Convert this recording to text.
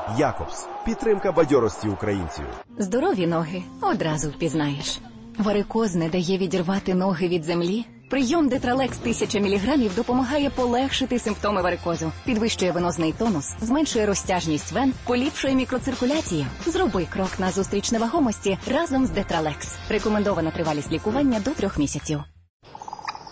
Якобс. Підтримка бадьорості українців. Здорові ноги одразу впізнаєш. Варикоз не дає відірвати ноги від землі? Прийом Детралекс 1000 мг допомагає полегшити симптоми варикозу, підвищує венозний тонус, зменшує розтяжність вен, поліпшує мікроциркуляцію. Зроби крок назустріч невагомості разом з Детралекс. Рекомендована тривалість лікування до 3 місяців.